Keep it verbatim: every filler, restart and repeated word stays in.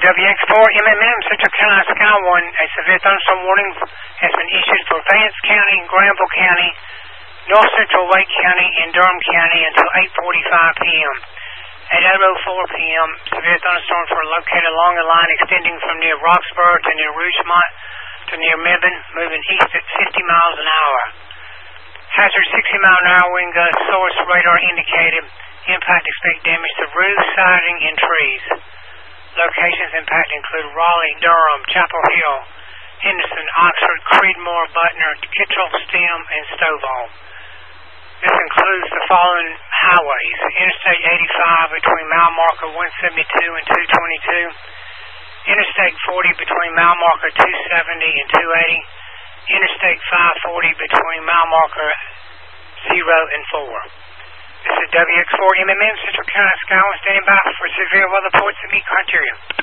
W X four M M M, Central Carolina Sky one, a severe thunderstorm warning has been issued for Vance County, Granville County, North Central Wake County, and Durham County until eight forty-five p m At eight oh four p m, severe thunderstorms were located along the line extending from near Roxborough to near Rougemont to near Mebane, moving east at fifty miles an hour. Hazard sixty mile an hour wind gusts, source radar indicated. Impact expect damage to roofs, siding, and trees. Locations impacted include Raleigh, Durham, Chapel Hill, Henderson, Oxford, Creedmoor, Butner, Kittrell, Stem, and Stovall. This includes the following highways: Interstate eighty-five between mile marker one seventy-two and two twenty-two, Interstate forty between mile marker two seventy and two eighty, Interstate five forty between mile marker zero and four. This is W X four M M M, Central Carolina Sky one, standing by for severe weather reports that meet criteria.